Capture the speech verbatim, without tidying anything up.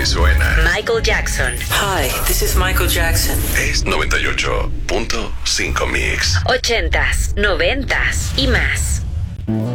que suena Michael Jackson. Hi, this is Michael Jackson. es noventa y ocho punto cinco Mix. Ochentas, noventas y más.